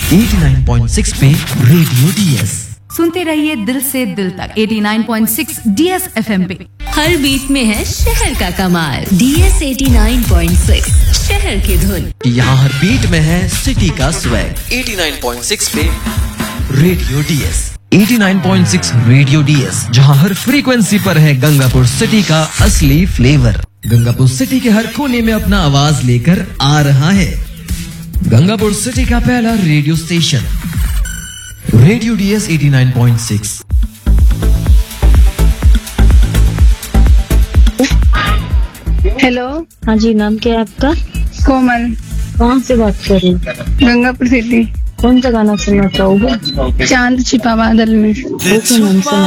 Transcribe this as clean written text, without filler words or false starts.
89.6 पे radio DS. सुनते रहिए दिल से दिल तक 89.6 डीएस एफएम पे। हर बीट में है शहर का कमाल। डीएस 89.6 शहर की धुन। यहाँ हर बीट में है सिटी का स्वैग। 89.6 पे रेडियो डीएस। 89.6 रेडियो डीएस, जहाँ हर फ्रीक्वेंसी पर है गंगापुर सिटी का असली फ्लेवर। गंगापुर सिटी के हर कोने में अपना आवाज लेकर आ रहा है गंगापुर सिटी का पहला radio station radio DS 89.6। Hello. हाँ जी, नाम क्या है आपका? कोमल। कहाँ से बात कर रही हैं? गंगापुर सिटी। कौन सा गाना सुनना चाहोगे? चांद छिपा बादल में। ओके मैम, सुना